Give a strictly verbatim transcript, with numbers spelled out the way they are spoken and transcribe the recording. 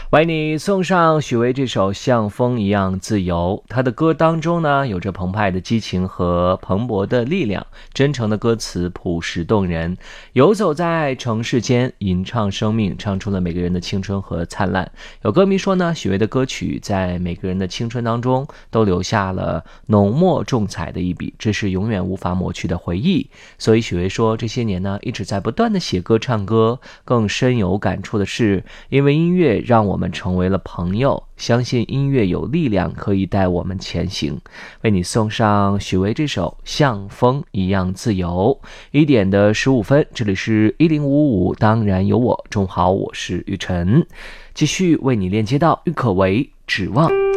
为你送上许巍这首像风一样自由。他的歌当中呢，有着澎湃的激情和蓬勃的力量，真诚的歌词朴实动人，游走在城市间，吟唱生命，唱出了每个人的青春和灿烂。有歌迷说呢，许巍的歌曲在每个人的青春当中都留下了浓墨重彩的一笔，这是永远无法抹去的回忆。所以许巍说，这些年呢，一直在不断的写歌唱歌。更深有感触的是，因为音乐让我们成为了朋友，相信音乐有力量可以带我们前行。为你送上许巍这首像风一样自由。一点的十五分，这里是一零五五，当然有我。中午好，我是雨晨，继续为你链接到郁可唯指望。